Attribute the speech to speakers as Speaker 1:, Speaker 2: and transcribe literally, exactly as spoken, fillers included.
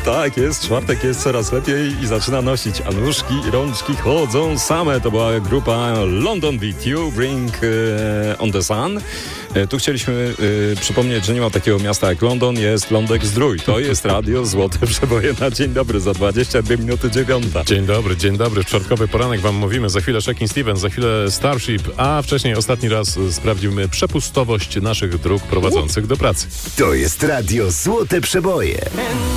Speaker 1: Tak jest, czwartek jest coraz lepiej i zaczyna nosić, a nóżki i rączki chodzą same. To była grupa London Beat You, Bring e, on the Sun. E, tu chcieliśmy e, przypomnieć, że nie ma takiego miasta jak London, jest Lądek Zdrój. To jest radio Złote Przeboje na dzień dobry, za dwadzieścia dwie minuty dziewiąta.
Speaker 2: Dzień dobry, dzień dobry. Czwartkowy poranek wam mówimy. Za chwilę Shakin' Stevens, za chwilę Starship, a wcześniej ostatni raz sprawdzimy przepustowość naszych dróg prowadzących do pracy.
Speaker 3: To jest radio Złote Przeboje.